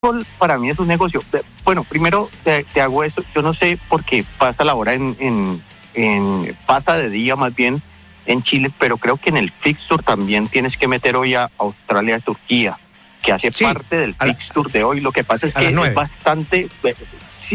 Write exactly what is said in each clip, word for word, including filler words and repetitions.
fútbol para mí es un negocio. Bueno, primero te, te hago esto, yo no sé por qué pasa la hora en, en, en pasa de día más bien en Chile, pero creo que en el fixture también tienes que meter hoy a Australia y Turquía, que hace sí, parte del fixture la, de hoy. Lo que pasa es que es bastante, sí,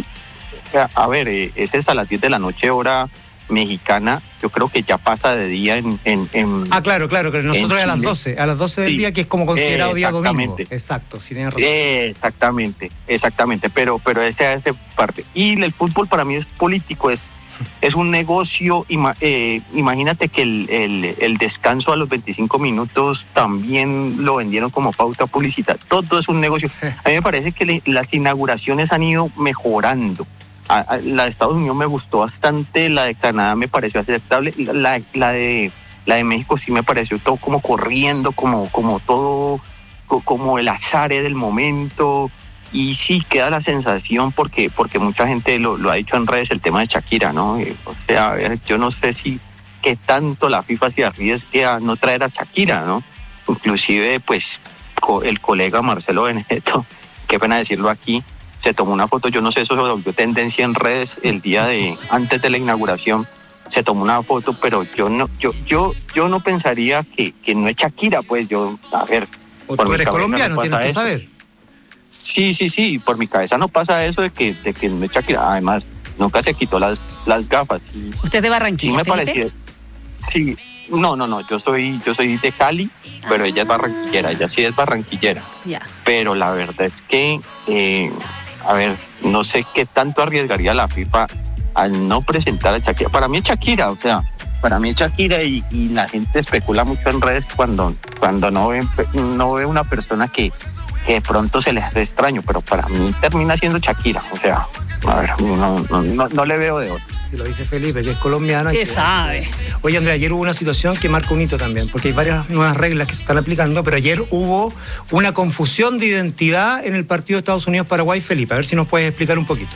a ver, ese es a las diez de la noche hora mexicana, yo creo que ya pasa de día en... en, en ah, claro, claro, que nosotros a las doce, a las doce del sí, día, que es como considerado día domingo. Exacto, sí tienes razón. Eh, exactamente, exactamente, pero, pero esa es parte. Y el fútbol para mí es político, es, es un negocio. Ima, eh, imagínate que el, el, el descanso a los veinticinco minutos también lo vendieron como pauta publicitaria. Todo es un negocio. A mí me parece que le, las inauguraciones han ido mejorando. La de Estados Unidos me gustó bastante, la de Canadá me pareció aceptable, la, la de la de México sí me pareció todo como corriendo, como, como todo, como el azar del momento, y sí queda la sensación, porque, porque mucha gente lo, lo ha dicho en redes, el tema de Shakira, ¿no? O sea, a ver, yo no sé si qué tanto la FIFA se arriesgue a no traer a Shakira, ¿no? Inclusive, pues, el colega Marcelo Benedetto, qué pena decirlo aquí, se tomó una foto, yo no sé, eso se volvió tendencia en redes el día de antes de la inauguración, se tomó una foto, pero yo no, yo, yo, yo no pensaría que, que no es Shakira, pues yo, a ver. O tú eres colombiano, no tienes que eso. saber. Sí, sí, sí, por mi cabeza no pasa eso de que, de que no es Shakira, además, nunca se quitó las, las gafas. ¿Usted es de Barranquilla, sí me Felipe? parecía, sí, no, no, no, yo soy, yo soy de Cali, ah. pero ella es barranquillera, ella sí es barranquillera. Yeah. Pero la verdad es que, eh, a ver, no sé qué tanto arriesgaría la FIFA al no presentar a Shakira. Para mí es Shakira, o sea, para mí es Shakira, y, y la gente especula mucho en redes cuando, cuando no ve, no ve una persona que, que de pronto se les hace extraño, pero para mí termina siendo Shakira, o sea, a ver, no, no, no, no le veo de otro. Lo dice Felipe, que es colombiano. ¿Qué sabe? Oye, Andrea, ayer hubo una situación que marca un hito también, porque hay varias nuevas reglas que se están aplicando, pero ayer hubo una confusión de identidad en el partido de Estados Unidos-Paraguay. Felipe, a ver si nos puedes explicar un poquito.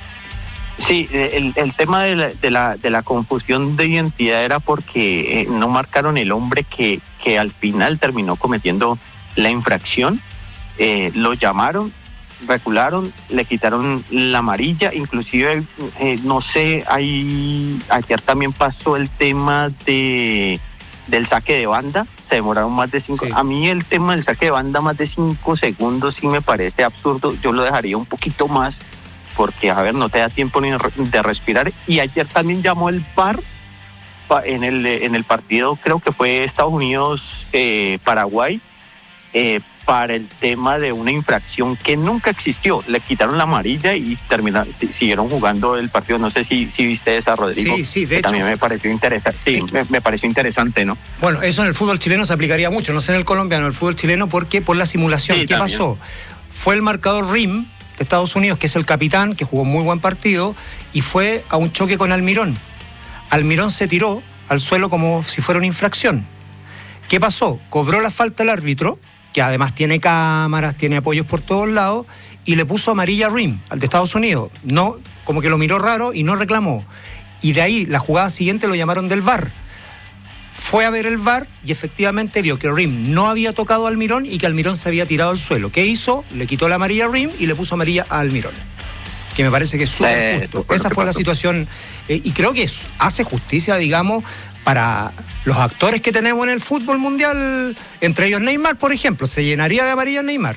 Sí, el, el tema de la, de, la, de la confusión de identidad era porque eh, no marcaron el hombre que, que al final terminó cometiendo la infracción. Eh, lo llamaron, recularon, le quitaron la amarilla, inclusive, eh, no sé, hay, ayer también pasó el tema de del saque de banda, se demoraron más de cinco, sí. A mí el tema del saque de banda más de cinco segundos sí me parece absurdo, yo lo dejaría un poquito más, porque, a ver, no te da tiempo ni de respirar, y ayer también llamó el V A R en el, en el partido, creo que fue Estados Unidos, eh, Paraguay, eh, para el tema de una infracción que nunca existió. Le quitaron la amarilla y terminaron, siguieron jugando el partido. No sé si, si viste esa, Rodrigo. Sí, sí, de que hecho. También me pareció interesante. Sí, me, me pareció interesante, ¿no? Bueno, eso en el fútbol chileno se aplicaría mucho, no sé en el colombiano, en el fútbol chileno, porque por la simulación. Sí, ¿qué también pasó? Fue el marcador Rim de Estados Unidos, que es el capitán, que jugó un muy buen partido, y fue a un choque con Almirón. Almirón se tiró al suelo como si fuera una infracción. ¿Qué pasó? Cobró la falta el árbitro, que además tiene cámaras, tiene apoyos por todos lados, y le puso amarilla a Rim, al de Estados Unidos. No, como que lo miró raro y no reclamó. Y de ahí, la jugada siguiente lo llamaron del V A R. Fue a ver el V A R y efectivamente vio que Rim no había tocado a Almirón y que Almirón se había tirado al suelo. ¿Qué hizo? Le quitó la amarilla a Rim y le puso amarilla a Almirón. Que me parece que es súper justo. Esa fue la situación, eh, y creo que es, hace justicia, digamos, para los actores que tenemos en el fútbol mundial, entre ellos Neymar, por ejemplo. ¿Se llenaría de amarillo Neymar?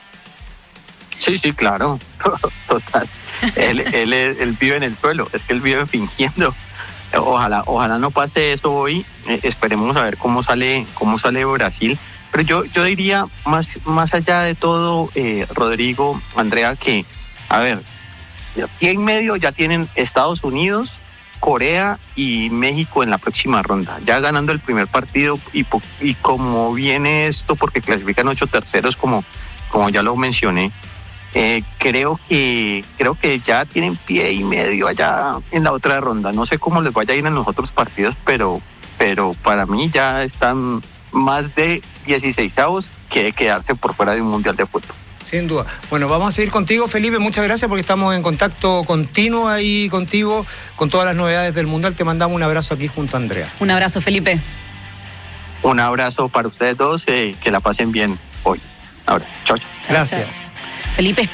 Sí, sí, claro, total. él, él, él vive en el suelo, es que él vive fingiendo. Ojalá, ojalá no pase eso hoy. Eh, esperemos a ver cómo sale, cómo sale Brasil. Pero yo, yo diría, más, más allá de todo, eh, Rodrigo, Andrea, que, a ver, pie y medio ya tienen Estados Unidos, Corea y México en la próxima ronda, ya ganando el primer partido, y, y como viene esto, porque clasifican ocho terceros, como, como ya lo mencioné, eh, creo que creo que ya tienen pie y medio allá en la otra ronda. No sé cómo les vaya a ir en los otros partidos, pero, pero para mí ya están más de dieciseisavos que de quedarse por fuera de un mundial de fútbol. Sin duda. Bueno, vamos a seguir contigo, Felipe. Muchas gracias, porque estamos en contacto continuo ahí contigo, con todas las novedades del Mundial. Te mandamos un abrazo aquí junto a Andrea. Un abrazo, Felipe. Un abrazo para ustedes dos, eh, que la pasen bien hoy. Ahora, chao, chao. Gracias. Felipe